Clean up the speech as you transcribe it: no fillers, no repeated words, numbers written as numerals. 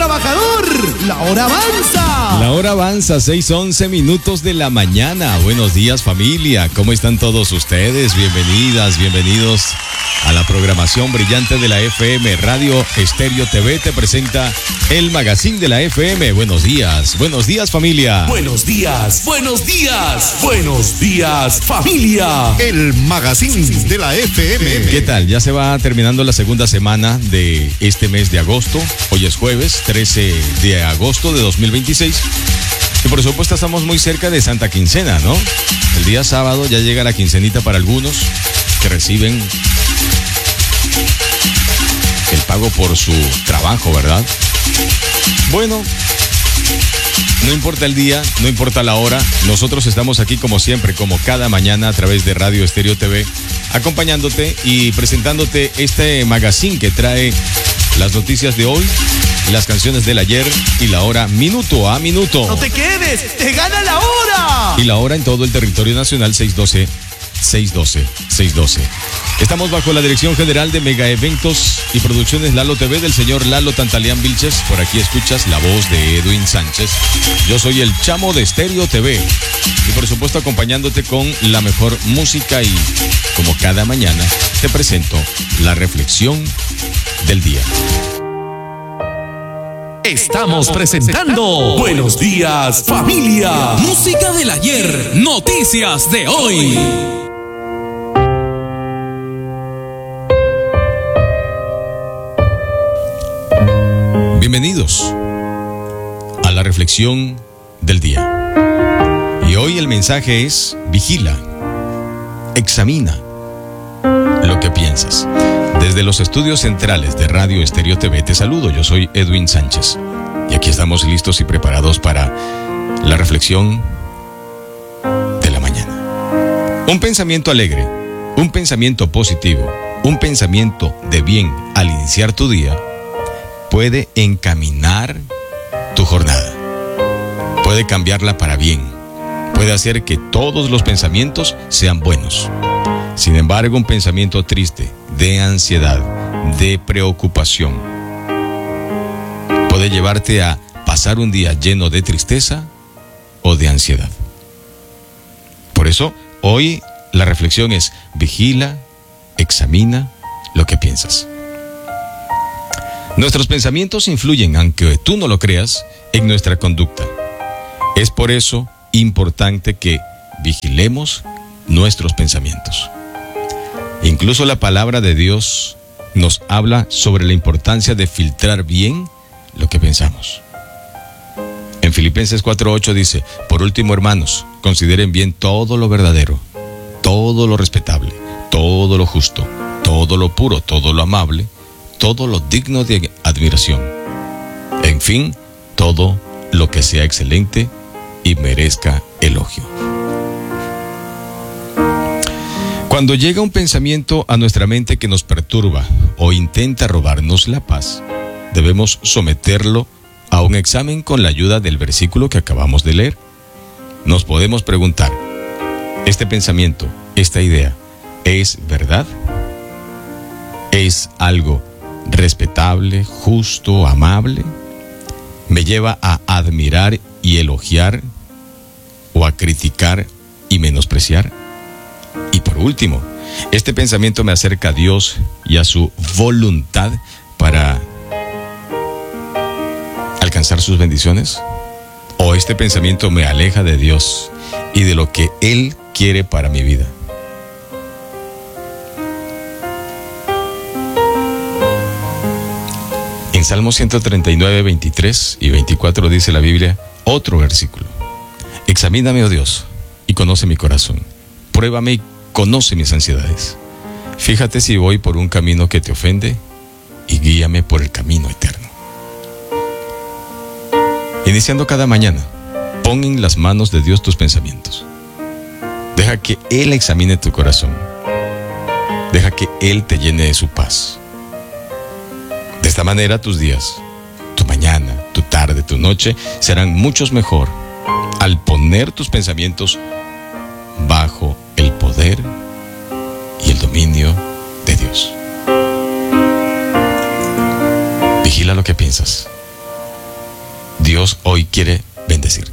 trabajador. La hora avanza. La hora avanza, 6:11 minutos de la mañana. Buenos días, familia. ¿Cómo están todos ustedes? Bienvenidas, bienvenidos a la programación brillante de la FM. Radio Estéreo TV te presenta el magazine de la FM. Buenos días, familia. Buenos días, buenos días, buenos días, familia. El magazine de la FM. ¿Qué tal? Ya se va terminando la segunda semana de este mes de agosto. Hoy es jueves 13 de agosto de 2026. Y por supuesto estamos muy cerca de Santa Quincena, ¿no? El día sábado ya llega la quincenita para algunos que reciben el pago por su trabajo, ¿verdad? Bueno, no importa el día, no importa la hora, nosotros estamos aquí como siempre, como cada mañana a través de Radio Estéreo TV, acompañándote y presentándote este magazine que trae las noticias de hoy, las canciones del ayer y la hora minuto a minuto. No te quedes, te gana la hora. Y la hora en todo el territorio nacional, 612. Estamos bajo la dirección general de Mega Eventos y Producciones Lalo TV del señor Lalo Tantalián Vilches. Por aquí escuchas la voz de Edwin Sánchez. Yo soy el Chamo de Estéreo TV. Y por supuesto acompañándote con la mejor música y, como cada mañana, te presento la reflexión del día. Estamos presentando Buenos días, familia. Música del ayer, noticias de hoy. Bienvenidos a la reflexión del día. Y hoy el mensaje es: vigila, examina lo que piensas. Desde los estudios centrales de Radio Estéreo TV te saludo, yo soy Edwin Sánchez. Y aquí estamos listos y preparados para la reflexión de la mañana. Un pensamiento alegre, un pensamiento positivo, un pensamiento de bien al iniciar tu día puede encaminar tu jornada, puede cambiarla para bien, puede hacer que todos los pensamientos sean buenos. Sin embargo, un pensamiento triste, de ansiedad, de preocupación, puede llevarte a pasar un día lleno de tristeza o de ansiedad. Por eso, hoy la reflexión es: vigila, examina lo que piensas. Nuestros pensamientos influyen, aunque tú no lo creas, en nuestra conducta. Es por eso importante que vigilemos nuestros pensamientos. Incluso la palabra de Dios nos habla sobre la importancia de filtrar bien lo que pensamos. En Filipenses 4:8 dice: por último, hermanos, consideren bien todo lo verdadero, todo lo respetable, todo lo justo, todo lo puro, todo lo amable, todo lo digno de admiración. En fin, todo lo que sea excelente y merezca elogio. Cuando llega un pensamiento a nuestra mente que nos perturba o intenta robarnos la paz, debemos someterlo a un examen con la ayuda del versículo que acabamos de leer. Nos podemos preguntar: ¿este pensamiento, esta idea, es verdad? ¿Es algo respetable, justo, amable? ¿Me lleva a admirar y elogiar o a criticar y menospreciar? Y por último, ¿este pensamiento me acerca a Dios y a su voluntad para alcanzar sus bendiciones? ¿O este pensamiento me aleja de Dios y de lo que Él quiere para mi vida? En Salmo 139, 23 y 24 dice la Biblia, otro versículo: examíname, oh Dios, y conoce mi corazón. Pruébame y conoce mis ansiedades. Fíjate si voy por un camino que te ofende y guíame por el camino eterno. Iniciando cada mañana, pon en las manos de Dios tus pensamientos. Deja que Él examine tu corazón. Deja que Él te llene de su paz. De esta manera tus días, tu mañana, tu tarde, tu noche serán muchos mejor al poner tus pensamientos bajo el poder y el dominio de Dios. Vigila lo que piensas. Dios hoy quiere bendecir.